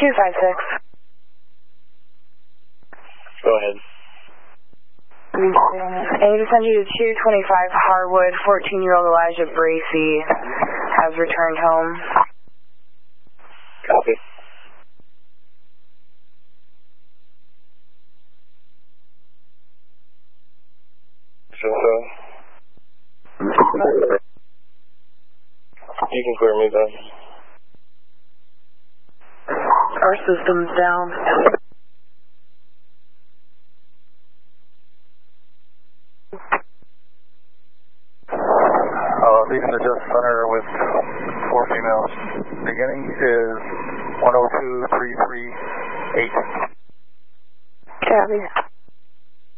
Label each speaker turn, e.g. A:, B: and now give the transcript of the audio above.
A: 256.
B: Go ahead.
A: I need to send you to 225 Harwood. 14-year-old Elijah Bracey has returned home.
B: Copy. So, you can clear me then.
A: Our system's down.
C: Leaving the Justice Center with 4 females. Beginning is 102.338.
A: Copy.